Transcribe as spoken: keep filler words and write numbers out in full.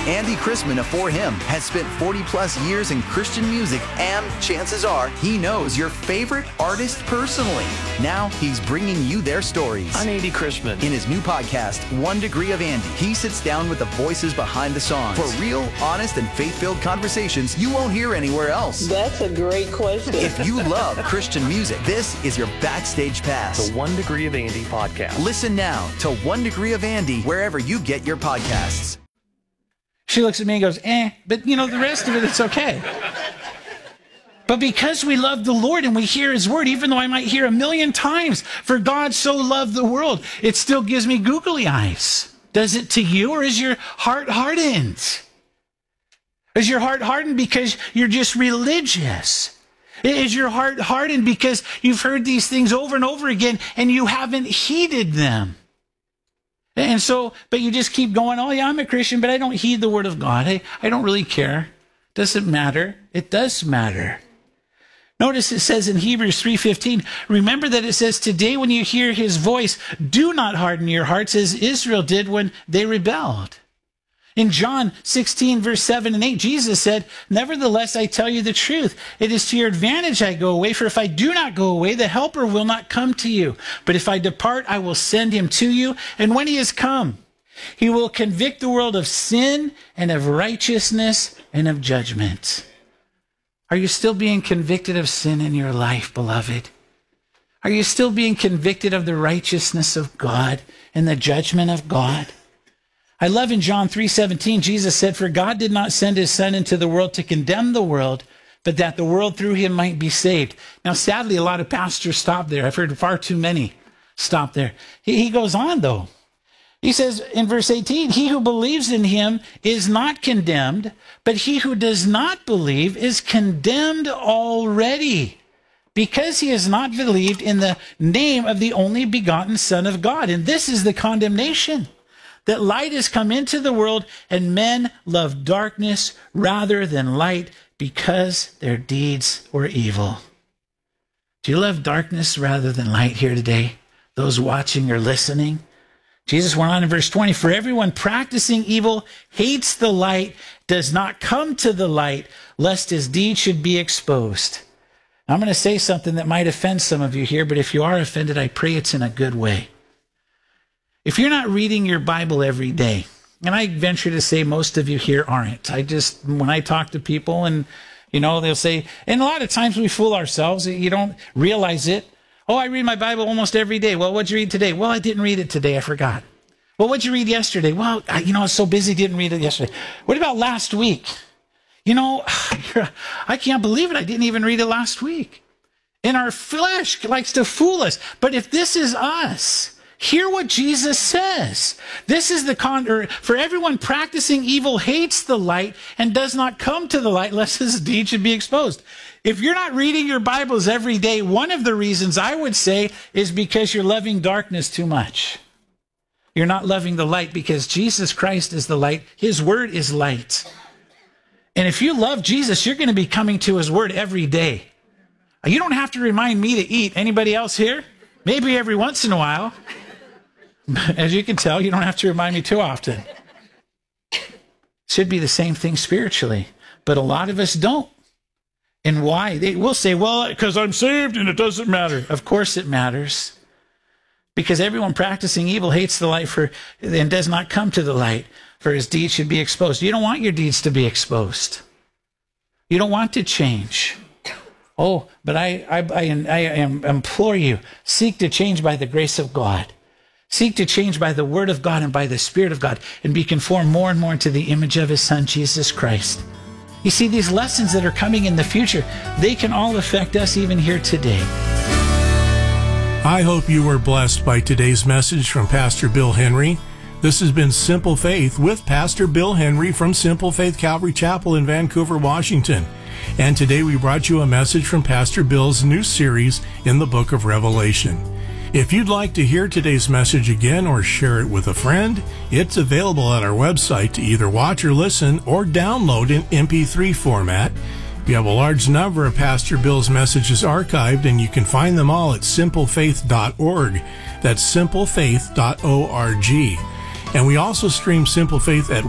Andy Chrisman of For Him has spent forty plus years in Christian music, and chances are he knows your favorite artist personally. Now he's bringing you their stories. I'm Andy Chrisman. In his new podcast, One Degree of Andy, he sits down with the voices behind the songs for real, honest, and faith-filled conversations you won't hear anywhere else. That's a great question. If you love Christian music, this is your backstage pass. The One Degree of Andy podcast. Listen now to One Degree of Andy wherever you get your podcasts. She looks at me and goes, eh, but you know, the rest of it, it's okay. But because we love the Lord and we hear his word, even though I might hear a million times, for God so loved the world, it still gives me googly eyes. Does it to you, or is your heart hardened? Is your heart hardened because you're just religious? Is your heart hardened because you've heard these things over and over again and you haven't heeded them? And so, but you just keep going, oh yeah, I'm a Christian, but I don't heed the word of God. I, I don't really care. Doesn't matter. It does matter. Notice it says in Hebrews three fifteen, remember that it says, today when you hear his voice, do not harden your hearts as Israel did when they rebelled. In John sixteen, verse seven and eight, Jesus said, nevertheless, I tell you the truth. It is to your advantage I go away, for if I do not go away, the helper will not come to you. But if I depart, I will send him to you. And when he has come, he will convict the world of sin and of righteousness and of judgment. Are you still being convicted of sin in your life, beloved? Are you still being convicted of the righteousness of God and the judgment of God? I love in John three seventeen, Jesus said, for God did not send his son into the world to condemn the world, but that the world through him might be saved. Now, sadly, a lot of pastors stop there. I've heard far too many stop there. He, he goes on, though. He says in verse eighteen, he who believes in him is not condemned, but he who does not believe is condemned already, because he has not believed in the name of the only begotten Son of God. And this is the condemnation, that light has come into the world, and men love darkness rather than light because their deeds were evil. Do you love darkness rather than light here today? Those watching or listening? Jesus went on in verse twenty, for everyone practicing evil hates the light, does not come to the light, lest his deeds should be exposed. Now, I'm going to say something that might offend some of you here, but if you are offended, I pray it's in a good way. If you're not reading your Bible every day, and I venture to say most of you here aren't. I just, when I talk to people and, you know, they'll say, and a lot of times we fool ourselves. You don't realize it. Oh, I read my Bible almost every day. Well, what'd you read today? Well, I didn't read it today. I forgot. Well, what'd you read yesterday? Well, I, you know, I was so busy, didn't read it yesterday. What about last week? You know, I can't believe it. I didn't even read it last week. And our flesh likes to fool us. But if this is us, hear what Jesus says. This is the con, or for everyone practicing evil hates the light and does not come to the light lest his deed should be exposed. If you're not reading your Bibles every day, one of the reasons I would say is because you're loving darkness too much. You're not loving the light, because Jesus Christ is the light. His word is light. And if you love Jesus, you're going to be coming to his word every day. You don't have to remind me to eat. Anybody else here? Maybe every once in a while. As you can tell, you don't have to remind me too often. Should be the same thing spiritually, but a lot of us don't. And why? They will say, well, because I'm saved and it doesn't matter. Of course it matters. Because everyone practicing evil hates the light for and does not come to the light, for his deeds should be exposed. You don't want your deeds to be exposed. You don't want to change. Oh, but I, I, I, I implore you, seek to change by the grace of God. Seek to change by the word of God and by the Spirit of God, and be conformed more and more into the image of his Son, Jesus Christ. You see, these lessons that are coming in the future, they can all affect us even here today. I hope you were blessed by today's message from Pastor Bill Henry. This has been Simple Faith with Pastor Bill Henry from Simple Faith Calvary Chapel in Vancouver, Washington. And today we brought you a message from Pastor Bill's new series in the book of Revelation. If you'd like to hear today's message again or share it with a friend, it's available at our website to either watch or listen or download in M P three format. We have a large number of Pastor Bill's messages archived, and you can find them all at simple faith dot org. That's simple faith dot org. And we also stream Simple Faith at